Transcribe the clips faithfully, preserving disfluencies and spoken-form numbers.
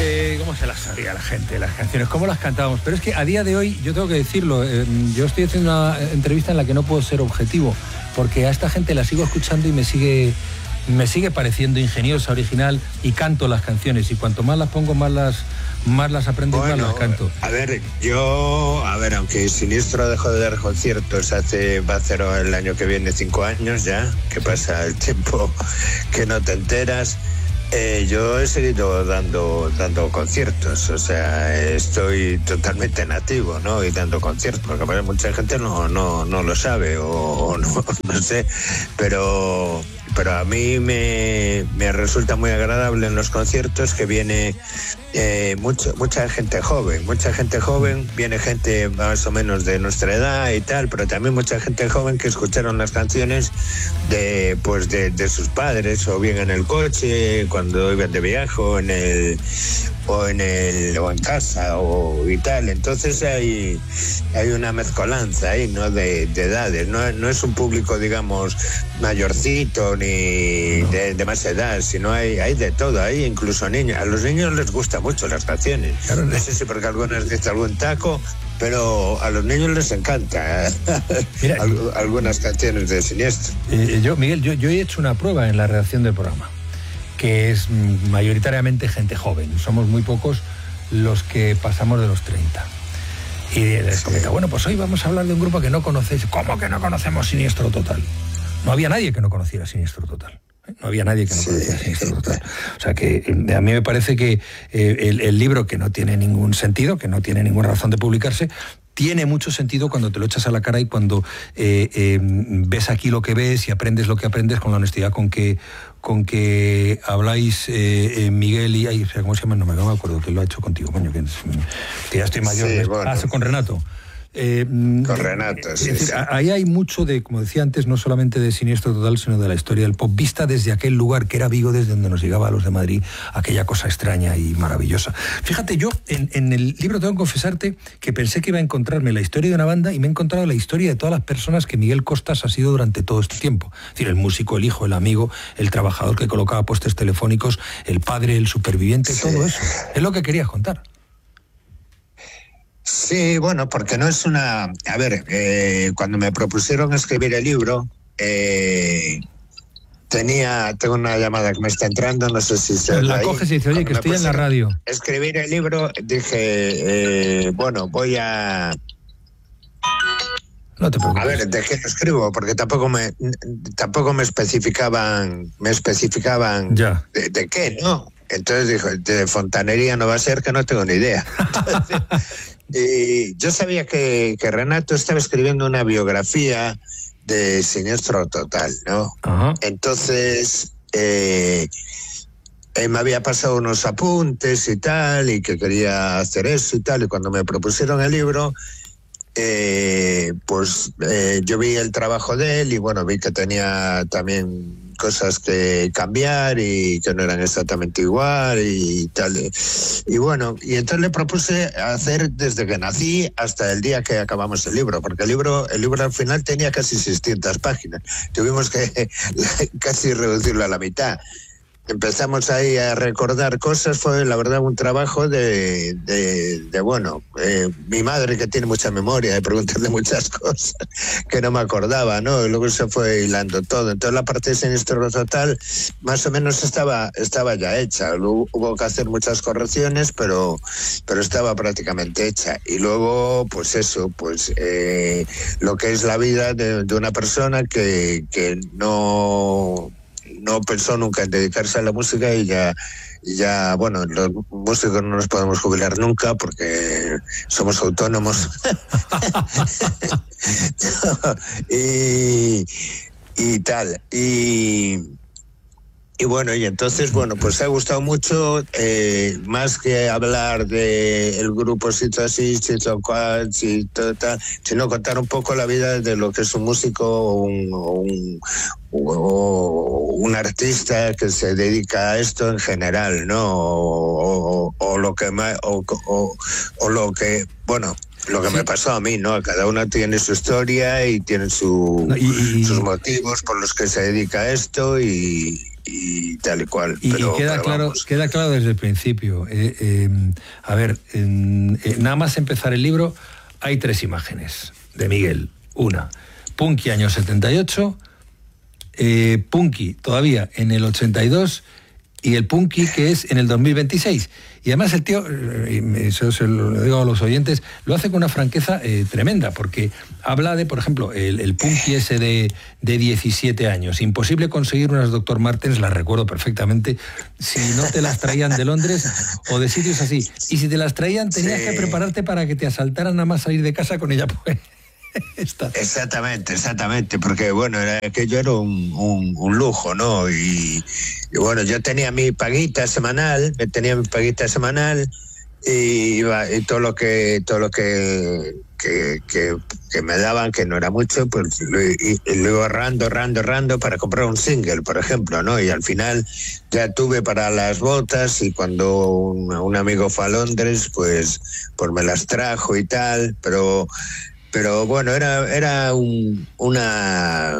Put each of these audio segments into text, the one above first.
Eh, ¿Cómo se las sabía la gente, las canciones? ¿Cómo las cantábamos? Pero es que a día de hoy, yo tengo que decirlo, eh, yo estoy haciendo una entrevista en la que no puedo ser objetivo, porque a esta gente la sigo escuchando y me sigue, me sigue pareciendo ingeniosa, original, y canto las canciones, y cuanto más las pongo, más las, más las aprendo, bueno, y más las canto. A ver, yo, a ver, aunque Siniestro dejó de dar conciertos hace, va a ser el año que viene cinco años ya, que pasa el tiempo que no te enteras. Eh, yo he seguido dando dando conciertos, o sea, estoy totalmente nativo, ¿no? Y dando conciertos, porque para mucha gente no no no lo sabe o, o no, no sé, pero pero a mí me, me resulta muy agradable en los conciertos que viene eh, mucho, mucha gente joven, mucha gente joven, viene gente más o menos de nuestra edad y tal, pero también mucha gente joven que escucharon las canciones de pues de, de sus padres, o bien en el coche, cuando iban de viaje, o en el o en el o en casa o y tal. Entonces hay hay una mezcolanza ahí, ¿no? de, de edades, no, no es un público, digamos, mayorcito ni de, de más edad, sino hay hay de todo, hay incluso niños. A los niños les gustan mucho las canciones, claro, no sé si porque algunas dicen algún taco, pero a los niños les encanta Mira, Al, algunas canciones de Siniestro. Eh, yo, Miguel, yo, yo he hecho una prueba en la redacción del programa, que es mayoritariamente gente joven. Somos muy pocos los que pasamos de los treinta. Y les comenta, bueno, pues hoy vamos a hablar de un grupo que no conocéis. ¿Cómo que no conocemos Siniestro Total? No había nadie que no conociera Siniestro Total. No había nadie que no conociera sí. Siniestro Total. O sea que a mí me parece que eh, el, el libro, que no tiene ningún sentido, que no tiene ninguna razón de publicarse, tiene mucho sentido cuando te lo echas a la cara y cuando eh, eh, ves aquí lo que ves y aprendes lo que aprendes con la honestidad con que con que habláis eh, eh, Miguel y... Ay, ¿cómo se llama? No me, no me acuerdo que lo ha hecho contigo, coño, que, que ya estoy mayor. Sí, bueno. Ah, con Renato. Eh, con Renato, sí, es decir, sí. Ahí hay mucho de, como decía antes, no solamente de Siniestro Total, sino de la historia del pop, vista desde aquel lugar que era Vigo, desde donde nos llegaba a los de Madrid aquella cosa extraña y maravillosa. Fíjate, yo en, en el libro tengo que confesarte que pensé que iba a encontrarme la historia de una banda y me he encontrado la historia de todas las personas que Miguel Costas ha sido durante todo este tiempo. Es decir, el músico, el hijo, el amigo, el trabajador que colocaba postes telefónicos, el padre, el superviviente, sí. Todo eso. Es lo que querías contar. Sí, bueno, porque no es una... A ver, eh, cuando me propusieron escribir el libro, eh, tenía... Tengo una llamada que me está entrando, no sé si se... La coges y dice, oye, que estoy en la radio. Escribir el libro, dije, eh, bueno, voy a... No te preocupes. A ver, ¿de qué lo escribo? Porque tampoco me tampoco me especificaban, me especificaban ya. De, de qué, ¿no? Entonces dijo, de fontanería no va a ser, que no tengo ni idea. Entonces, y yo sabía que, que Renato estaba escribiendo una biografía de Siniestro Total, ¿no? Ajá. Entonces, eh, él me había pasado unos apuntes y tal, y que quería hacer eso y tal, y cuando me propusieron el libro, eh, pues eh, yo vi el trabajo de él y bueno, vi que tenía también cosas que cambiar y que no eran exactamente igual y tal. Y bueno, y entonces le propuse hacer desde que nací hasta el día que acabamos el libro, porque el libro, el libro al final tenía casi seiscientas páginas. Tuvimos que casi reducirlo a la mitad. Empezamos ahí a recordar cosas, fue la verdad un trabajo de, de, de bueno, eh, mi madre que tiene mucha memoria, de preguntarle muchas cosas que no me acordaba, ¿no? Y luego se fue hilando todo. Entonces la parte de Siniestro Total más o menos estaba, estaba ya hecha. Luego hubo que hacer muchas correcciones, pero, pero estaba prácticamente hecha. Y luego, pues eso, pues eh, lo que es la vida de, de una persona que, que no... no pensó nunca en dedicarse a la música y ya, y ya, bueno, los músicos no nos podemos jubilar nunca porque somos autónomos. y, y tal. Y, y bueno, y entonces, bueno, pues ha gustado mucho, eh, más que hablar de el grupo Sito Así, Sito Cual, Sito Tal, sino contar un poco la vida de lo que es un músico o un, o un, o un artista que se dedica a esto en general, ¿no? O, o, o lo que más, o, o, o lo que, bueno, lo que sí. me pasó a mí, ¿no? Cada uno tiene su historia y tiene su, no, y, y, sus motivos por los que se dedica a esto y, y tal y cual. Y, pero, y queda, pero claro, queda claro desde el principio. Eh, eh, a ver, eh, eh, nada más empezar el libro, hay tres imágenes de Miguel. Una, Punky año setenta y ocho, eh, Punky todavía en el ochenta y dos y el Punky que es en el dos mil veintiséis. Y además el tío, eso se lo digo a los oyentes, lo hace con una franqueza eh, tremenda, porque habla de, por ejemplo, el, el Punky ese de, de diecisiete años. Imposible conseguir unas doctor Martens, las recuerdo perfectamente, si no te las traían de Londres o de sitios así. Y si te las traían, tenías sí. que prepararte para que te asaltaran nada más salir de casa con ella, pues. Está. Exactamente, exactamente, porque bueno, era, aquello era un, un, un lujo, ¿no? Y, y bueno, yo tenía mi paguita semanal, tenía mi paguita semanal y, iba, y todo lo que todo lo que, que, que, que me daban, que no era mucho, pues lo, y, y lo iba ahorrando, ahorrando, ahorrando para comprar un single, por ejemplo, ¿no? Y al final ya tuve para las botas y cuando un, un amigo fue a Londres, pues, pues me las trajo y tal, pero... Pero bueno, era era un, una...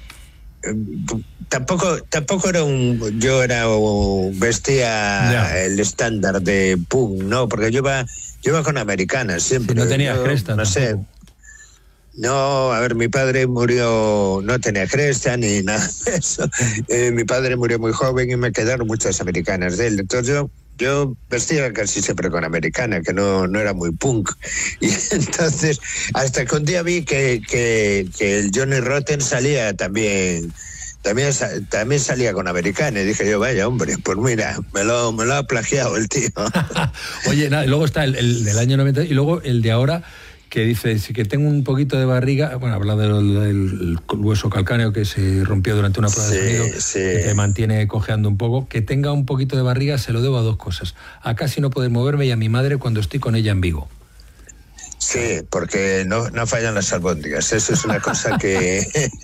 Tampoco tampoco era un... Yo era un, vestía yeah. el estándar de punk, ¿no? Porque yo iba, yo iba con americanas siempre. Sí, no tenías cresta. No tampoco. sé. No, a ver, mi padre murió, no tenía cresta ni nada de eso. Eh, mi padre murió muy joven y me quedaron muchas americanas de él. Entonces yo... Yo vestía casi siempre con americana, que no, no era muy punk. Y entonces, hasta que un día vi que, que, que el Johnny Rotten salía también, también, también salía con americana. Y dije yo, vaya hombre, pues mira, me lo, me lo ha plagiado el tío. Oye, nada, luego está el, el del año noventa y luego el de ahora, que dice, si que tengo un poquito de barriga, bueno, habla del, del hueso calcáneo que se rompió durante una prueba sí, de sonido, sí. que te mantiene cojeando un poco, que tenga un poquito de barriga se lo debo a dos cosas, a casi no poder moverme y a mi madre cuando estoy con ella en Vigo. Sí, porque no, no fallan las albóndigas, eso es una cosa que...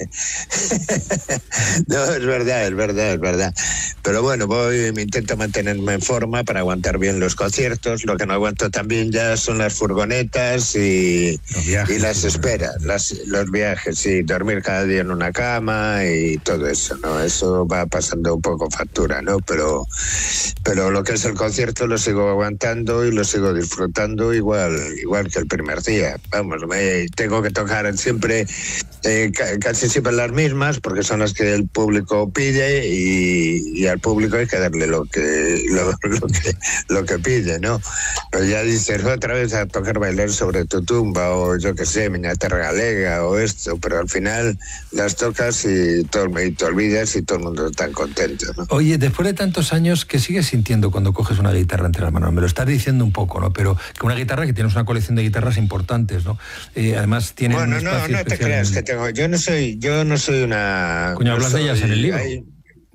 no, es verdad, es verdad, es verdad. Pero bueno, voy, me intento mantenerme en forma para aguantar bien los conciertos. Lo que no aguanto también ya son las furgonetas y, viajes, y las sí, esperas, las, los viajes, sí, dormir cada día en una cama y todo eso, ¿no? Eso va pasando un poco factura, ¿no? Pero, pero lo que es el concierto lo sigo aguantando y lo sigo disfrutando igual, igual que el primer día. Vamos, me tengo que tocar siempre, eh, casi siempre las mismas, porque son las que el público pide y, y al público hay que darle lo que lo, lo que lo que pide, ¿no? Pero ya dices otra vez a tocar bailar sobre tu tumba o yo qué sé, Miña Terra Galega o esto, pero al final las tocas y, todo, y te olvidas y todo el mundo está contento, ¿no? Oye, después de tantos años, ¿qué sigues sintiendo cuando coges una guitarra entre las manos? Me lo estás diciendo un poco, ¿no? Pero que una guitarra, que tienes una colección de guitarras importantes, ¿no? Eh, además tiene bueno, un no, no te creas en... que tengo. Yo no soy, yo no soy una. Coño, hablas no soy, de ellas en el libro. Hay...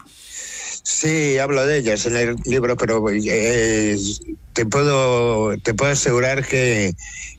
Sí, hablo de ellas en el libro, pero eh, te puedo, te puedo asegurar que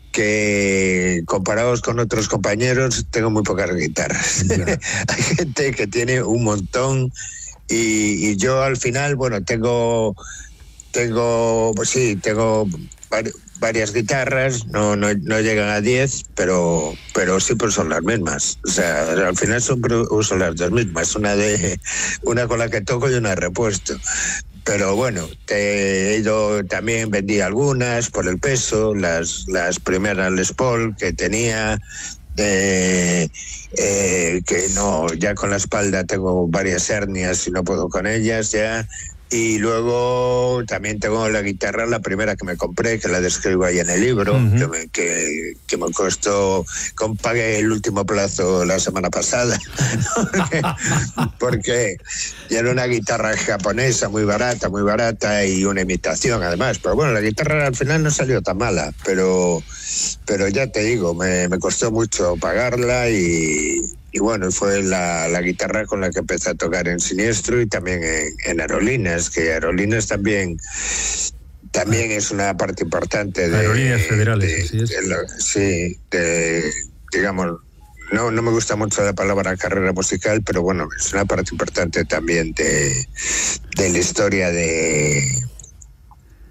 que comparados con otros compañeros tengo muy pocas guitarras. Hay gente que tiene un montón y, y yo al final, bueno, tengo, tengo, pues sí, tengo varios. varias guitarras, no, no, no llegan a diez, pero pero sí pues son las mismas. O sea, al final son, uso las dos mismas, una de una con la que toco y una de repuesto. Pero bueno, te he ido, también vendí algunas por el peso, las, las primeras Les Paul que tenía, eh, eh, que no, ya con la espalda tengo varias hernias y no puedo con ellas ya. Y luego también tengo la guitarra, la primera que me compré, que la describo ahí en el libro, uh-huh. que, me, que, que me costó, pagué el último plazo la semana pasada, porque, porque era una guitarra japonesa muy barata, muy barata y una imitación además. Pero bueno, la guitarra al final no salió tan mala, pero, pero ya te digo, me, me costó mucho pagarla y... Y bueno, fue la, la guitarra con la que empecé a tocar en Siniestro y también en, en Aerolíneas, que Aerolíneas también también es una parte importante de... Aerolíneas Federales, de, así es. De, de, sí, de, digamos, no, no me gusta mucho la palabra carrera musical, pero bueno, es una parte importante también de, de la historia de... De,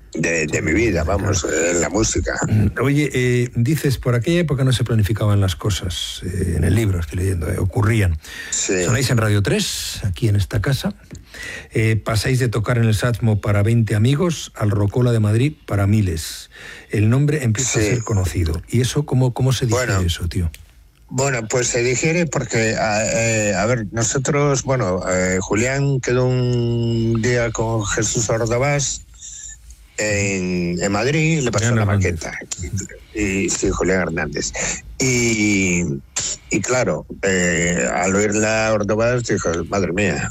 de mi vida, vamos, claro. En la música. Oye, eh, dices, por aquella época no se planificaban las cosas, eh, en el libro estoy leyendo, eh, ocurrían. Sí. Sonáis en Radio tres, aquí en esta casa, eh, pasáis de tocar en el Satmo para veinte amigos al Rocola de Madrid para miles. El nombre empieza sí. a ser conocido. ¿Y eso cómo, cómo se dice bueno. eso, tío? Bueno, pues se digiere porque, eh, a ver, nosotros, bueno, eh, Julián quedó un día con Jesús Ordovás en, en Madrid, le pasó Julián la Hernández. maqueta. Y, sí, Julián Hernández. Y, y claro, eh, al oírla Ordovás dijo, madre mía,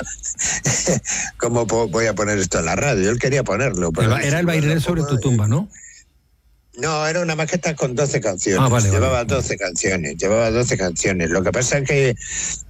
¿cómo voy a poner esto en la radio? Él quería ponerlo. Pero era el bailarín sobre tu tumba, ¿no? No, era una maqueta con doce canciones. Ah, vale, llevaba vale. doce canciones, llevaba doce canciones. Lo que pasa es que